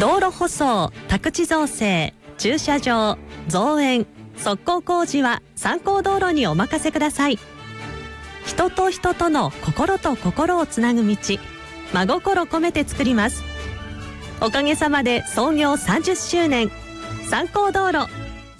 道路舗装、宅地造成、駐車場、造園、側溝工事は三光道路にお任せください。人と人との心と心をつなぐ道、真心込めて作ります。おかげさまで創業30周年、三光道路